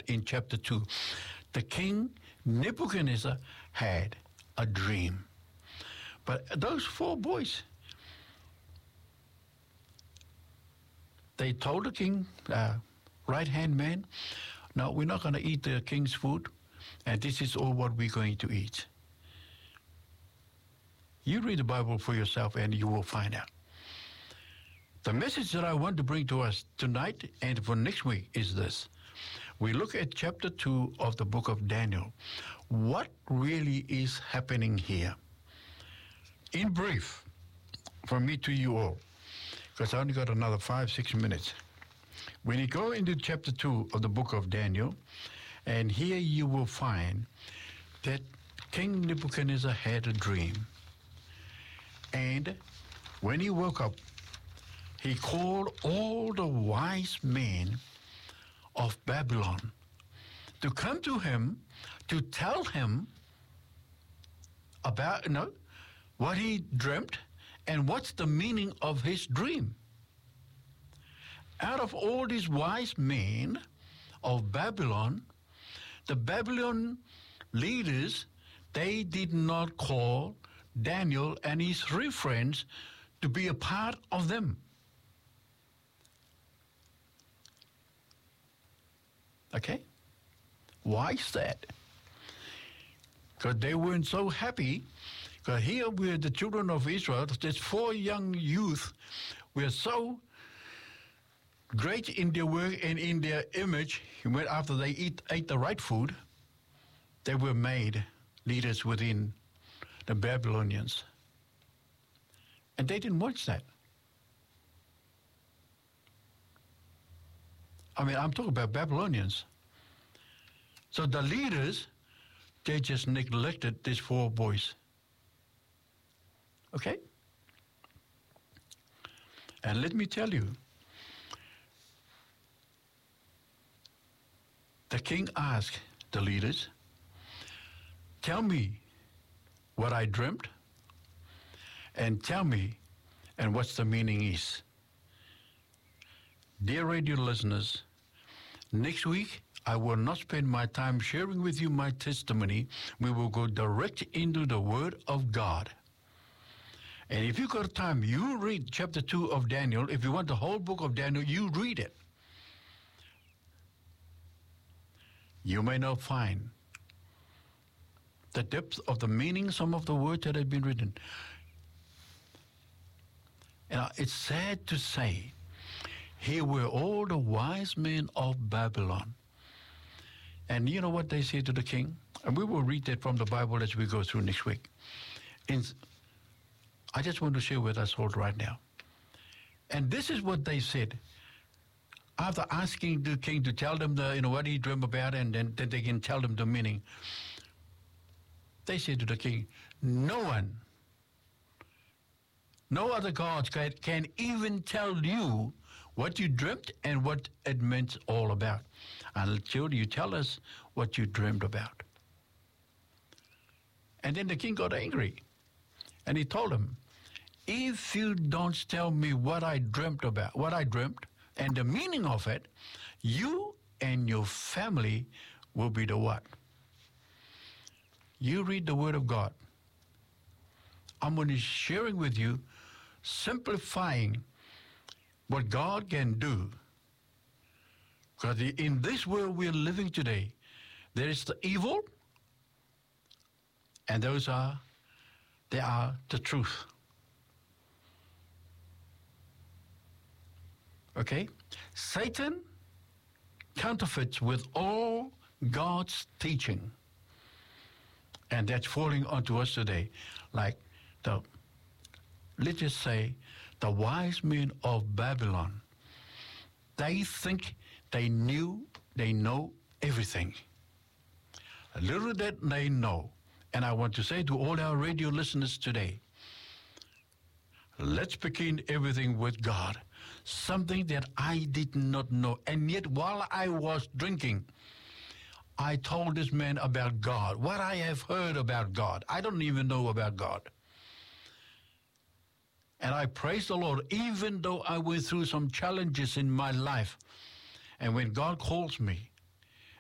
about in chapter 2. The king Nebuchadnezzar had a dream. But those 4 boys, they told the king, right-hand man, no, we're not going to eat the king's food, and this is all what we're going to eat. You read the Bible for yourself and you will find out. The message that I want to bring to us tonight and for next week is this. We look at chapter 2 of the book of Daniel. What really is happening here? In brief, from me to you all, because I only got another 5-6 minutes. When you go into chapter 2 of the book of Daniel, and here you will find that King Nebuchadnezzar had a dream. And when he woke up, he called all the wise men of Babylon to come to him to tell him about what he dreamt and what's the meaning of his dream. Out of all these wise men of Babylon, the Babylon leaders, they did not call Daniel and his 3 friends to be a part of them. Okay? Why is that? Because they weren't so happy. Because here we're the children of Israel, these 4 young youth were so great in their work and in their image. After they ate the right food, they were made leaders within the Babylonians. And they didn't watch that. I'm talking about Babylonians. So the leaders, they just neglected these 4 boys. Okay? And let me tell you, the king asked the leaders, tell me what I dreamt, and tell me and what's the meaning is. Dear radio listeners, next week I will not spend my time sharing with you my testimony. We will go direct into the Word of God. And if you got time, you read chapter 2 of Daniel. If you want the whole book of Daniel, you read it. You may not find the depth of the meaning, some of the words that have been written. It's sad to say, here were all the wise men of Babylon. And you know what they say to the king? And we will read that from the Bible as we go through next week. I just want to share with us all right now. And this is what they said. After asking the king to tell them what he dreamed about, and then they can tell them the meaning, they said to the king, no one, no other gods can even tell you what you dreamt and what it meant all about. Until you tell us what you dreamed about. And then the king got angry. And he told him, if you don't tell me what I dreamt, and the meaning of it, you and your family will be the what? You read the Word of God. I'm going to be sharing with you, simplifying what God can do. Because in this world we're living today, there is the evil, and they are the truth. Okay? Satan counterfeits with all God's teaching. And that's falling onto us today. Like let's just say, the wise men of Babylon. They think they know everything. A little that they know. And I want to say to all our radio listeners today, let's begin everything with God. Something that I did not know. And yet while I was drinking, I told this man about God. What I have heard about God. I don't even know about God. And I praise the Lord, even though I went through some challenges in my life. And when God calls me,